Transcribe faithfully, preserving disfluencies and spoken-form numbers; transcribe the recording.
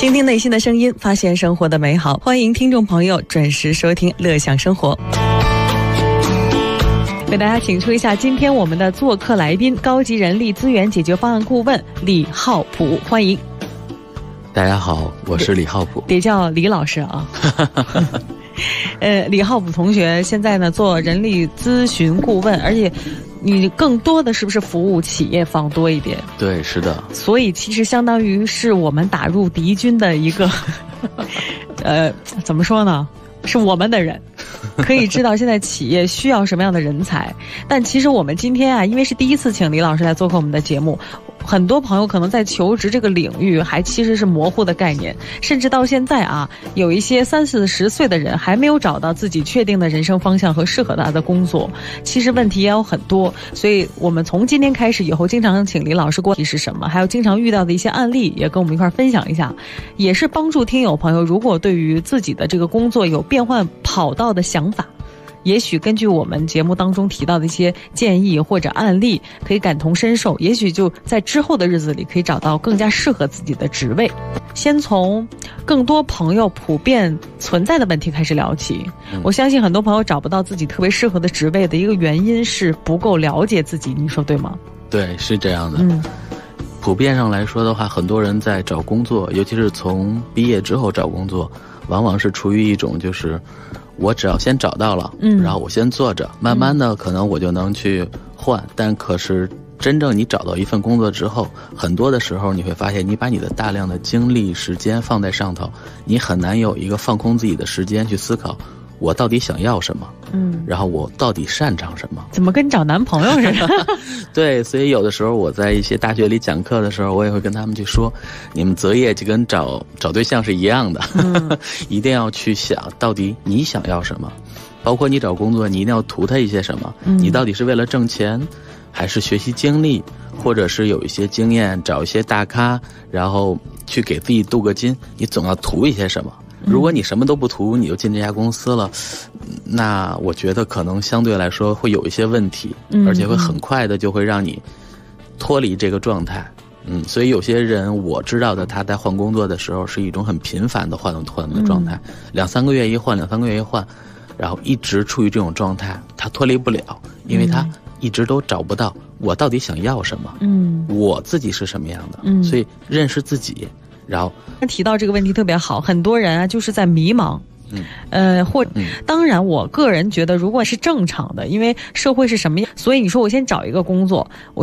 倾听内心的声音，发现生活的美好。欢迎听众朋友准时收听乐享生活。为大家请出一下今天我们的做客来宾，高级人力资源解决方案顾问李浩普，欢迎。 大家好，我是李浩普， 得叫李老师啊。呃，李浩普同学现在呢做人力咨询顾问，而且你更多的是不是服务企业方多一点？ 对，是的。 所以其实相当于是我们打入敌军的一个，呃，怎么说呢？是我们的人。可以知道现在企业需要什么样的人才，但其实我们今天啊，因为是第一次请李老师来做客我们的节目，很多朋友可能在求职这个领域还其实是模糊的概念，甚至到现在啊，有一些三四十岁的人还没有找到自己确定的人生方向和适合他的工作，其实问题也有很多。所以我们从今天开始以后，经常请李老师问题是什么，还有经常遇到的一些案例也跟我们一块分享一下，也是帮助听友朋友如果对于自己的这个工作有变换跑道的想法，也许根据我们节目当中提到的一些建议或者案例可以感同身受，也许就在之后的日子里可以找到更加适合自己的职位。先从更多朋友普遍存在的问题开始聊起。我相信很多朋友找不到自己特别适合的职位的一个原因是不够了解自己，你说对吗？ 对，是这样的。 嗯， 普遍上来说的话，很多人在找工作，尤其是从毕业之后找工作，往往是处于一种就是我只要先找到了，嗯，然后我先做着，慢慢的可能我就能去换，嗯，但可是真正你找到一份工作之后，很多的时候你会发现，你把你的大量的精力时间放在上头，你很难有一个放空自己的时间去思考我到底想要什么，嗯，然后我到底擅长什么。 怎么跟找男朋友似的？ 对，所以有的时候我在一些大学里讲课的时候，我也会跟他们去说，你们择业就跟找找对象是一样的，嗯，一定要去想到底你想要什么，包括你找工作，你一定要图他一些什么，嗯，你到底是为了挣钱，还是学习经历，或者是有一些经验，找一些大咖，然后去给自己镀个金，你总要图一些什么。如果你什么都不图，你就进这家公司了，那我觉得可能相对来说会有一些问题，而且会很快的就会让你脱离这个状态。嗯，所以有些人我知道的，他在换工作的时候是一种很频繁的换换的状态，嗯，两三个月一换，两三个月一换，然后一直处于这种状态，他脱离不了，因为他一直都找不到我到底想要什么，嗯，我自己是什么样的，嗯，所以认识自己。然后提到这个问题特别好，很多人啊就是在迷茫，嗯，呃，或嗯，当然我个人觉得如果是正常的，因为社会是什么样，所以你说我先找一个工作，我